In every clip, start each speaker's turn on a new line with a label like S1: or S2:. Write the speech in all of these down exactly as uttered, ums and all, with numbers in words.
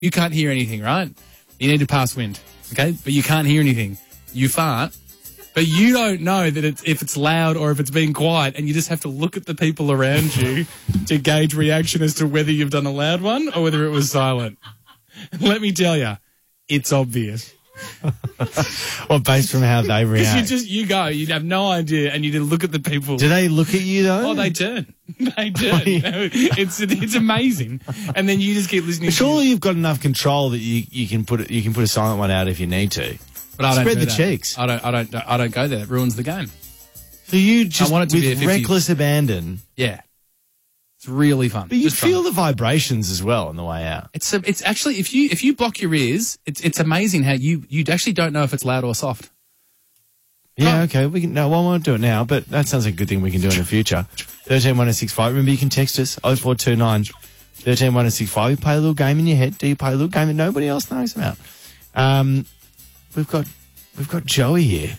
S1: You can't hear anything, right? You need to pass wind, okay? But you can't hear anything. You fart, but you don't know that it's, if it's loud or if it's being quiet, and you just have to look at the people around you to gauge reaction as to whether you've done a loud one or whether it was silent. Let me tell you, it's obvious.
S2: Well, based from how they react.
S1: You just you go, you have no idea, and you just look at the people.
S2: Do they look at you though?
S1: Oh, they turn. They turn. It's it's amazing, and then you just keep listening.
S2: But surely you've got enough control that you, you can put it, you can put a silent one out if you need to.
S1: But I don't
S2: spread
S1: do
S2: the
S1: that.
S2: cheeks.
S1: I don't. I don't. I don't go there. It ruins the game.
S2: So you just
S1: I want it to
S2: with
S1: be a fifty
S2: reckless abandon.
S1: Yeah, it's really fun.
S2: But you
S1: Just
S2: feel
S1: fun.
S2: the vibrations as well on the way out.
S1: It's a, it's actually if you if you block your ears, it's it's amazing how you you actually don't know if it's loud or soft.
S2: Yeah,
S1: Oh.
S2: okay. We can. No, well, I won't do it now, but that sounds like a good thing we can do in the future. Thirteen one zero six five. Remember, you can text us oh four two nine thirteen one zero six five. You play a little game in your head. Do you play a little game that nobody else knows about? Um, we've got we've got Joey here.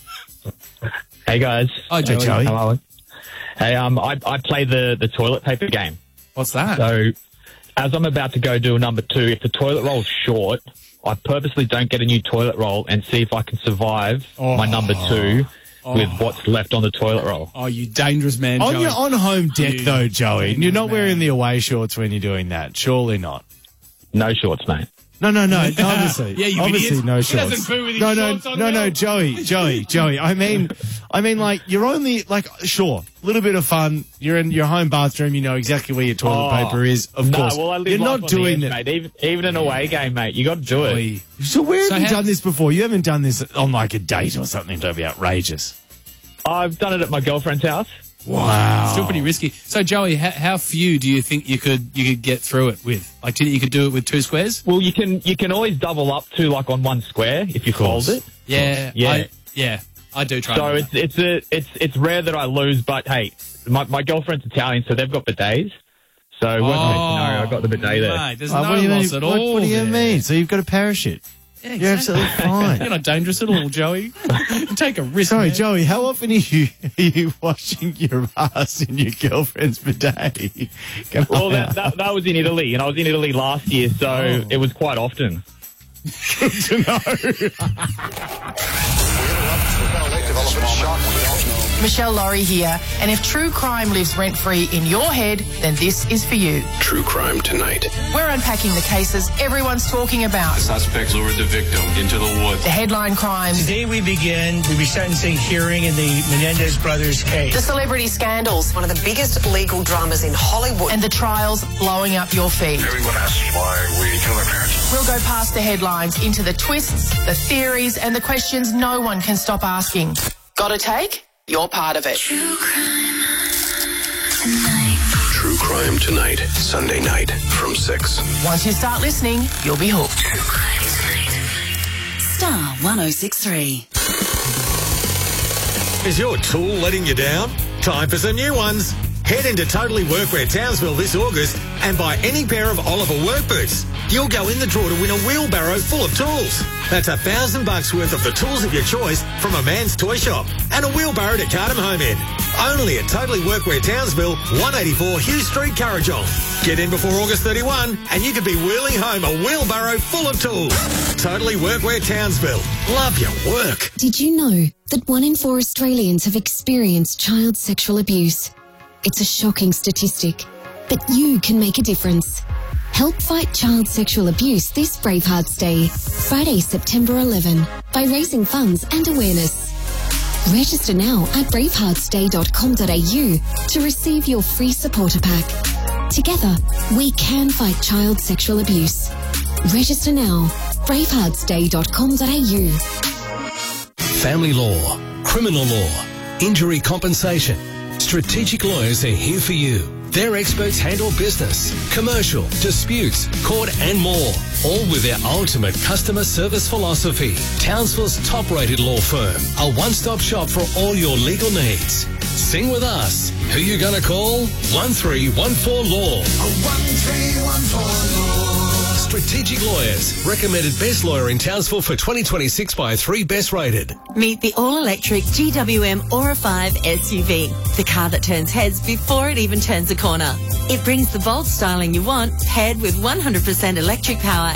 S3: Hey guys.
S1: Oh, Joey.
S2: Hey, Joey.
S3: How are we? Hey, um, I I play the the toilet paper game.
S1: What's that?
S3: So, as I'm about to go do a number two, if the toilet roll's short, I purposely don't get a new toilet roll and see if I can survive
S1: Oh.
S3: my number two
S1: Oh.
S3: with what's left on the toilet roll.
S1: Oh, you dangerous man,
S2: On
S1: Joey.
S2: your on home deck
S1: You
S2: though, Joey. You're not
S1: man.
S2: wearing the away shorts when you're doing that. Surely not.
S3: No shorts, mate.
S2: No, no, no. Obviously,
S1: Yeah, you
S2: obviously
S1: idiot.
S2: no
S1: He
S2: shorts.
S1: doesn't poo with his
S2: no, no,
S1: shorts on
S2: no, no,
S1: now.
S2: Joey, Joey, Joey. I mean, I mean, like you're only like sure, a little bit of fun. You're in your home bathroom. You know exactly where your toilet
S3: Oh,
S2: paper is. Of
S3: no,
S2: course,
S3: well, I live
S2: you're
S3: life
S2: not
S3: on
S2: doing
S3: the
S2: it.
S3: edge, mate. Even, even an away game, mate. You got to do it.
S1: Joey.
S2: So where have
S1: So
S2: you
S1: how-
S2: done this before? You haven't done this on like a date or something. Don't be outrageous.
S3: I've done it at my girlfriend's house.
S2: Wow.
S1: Still pretty risky. So, Joey, how, how few do you think you could you could get through it with? Like, do you think you could do it with two squares?
S3: Well, you can you can always double up to like on one square if you
S2: course.
S3: fold it.
S1: Yeah,
S3: Yeah.
S1: I, yeah, I do try.
S3: So
S1: to do
S3: it's it's a it's it's rare that I lose, but hey, my my girlfriend's Italian, so they've got bidets. So
S1: that.
S3: worst case scenario, I got the bidet there.
S1: Mate, there's
S2: Oh,
S1: no
S2: what do you
S1: loss
S2: mean?
S1: at
S2: What,
S1: all.
S2: what do you
S1: there.
S2: mean? So you've got a parachute.
S1: Yeah,
S2: You're
S1: exactly.
S2: absolutely fine.
S1: You're not dangerous at all, Joey. Take a risk.
S2: Sorry,
S1: man.
S2: Joey, how often are you, are you washing your ass in your girlfriend's bidet? Come
S3: Well,
S2: on
S3: that,
S2: out.
S3: that that was in Italy, and I was in Italy last year, so
S1: Oh.
S3: it was quite often.
S2: Good to know.
S4: Michelle Laurie here, and if true crime lives rent-free in your head, then this is for you.
S5: True crime tonight.
S4: We're unpacking the cases everyone's talking about.
S5: Suspects lured the victim into the woods.
S4: The headline crimes,
S6: Today we begin the resentencing hearing in the Menendez brothers case.
S4: the celebrity scandals,
S7: One of the biggest legal dramas in Hollywood.
S4: and the trials blowing up your feed.
S5: Everyone asks why we kill our parents.
S4: We'll go past the headlines into the twists, the theories, and the questions no one can stop asking. Got a take? You're part of it.
S5: True crime tonight. Sunday night from six.
S4: Once you start listening, you'll be hooked.
S8: Star one oh six three.
S9: Is your tool letting you down? Time for some new ones. Head into Totally Workwear Townsville this August and buy any pair of Oliver work boots. You'll go in the draw to win a wheelbarrow full of tools. That's a thousand bucks worth of the tools of your choice from a man's toy shop and a wheelbarrow to cart 'em home in. Only at Totally Workwear Townsville, one eighty-four Hughes Street, Currajong. Get in before August thirty-first and you could be wheeling home a wheelbarrow full of tools. Totally Workwear Townsville. Love your work.
S10: Did you know that one in four Australians have experienced child sexual abuse? It's a shocking statistic, but you can make a difference. Help fight child sexual abuse this Bravehearts Day, Friday, September eleventh, by raising funds and awareness. Register now at bravehearts day dot com dot a u to receive your free supporter pack. Together, we can fight child sexual abuse. Register now, bravehearts day dot com dot a u.
S11: Family law, criminal law, injury compensation. Strategic Lawyers are here for you. Their experts handle business, commercial, disputes, court and more. All with their ultimate customer service philosophy. Townsville's top-rated law firm. A one-stop shop for all your legal needs. Sing with us. Who you gonna call? one three one four law.
S12: one three one four law.
S11: Strategic Lawyers, recommended best lawyer in Townsville for twenty twenty-six by three best rated.
S12: Meet the all-electric G W M Aura five S U V, the car that turns heads before it even turns a corner. It brings the bold styling you want, paired with one hundred percent electric power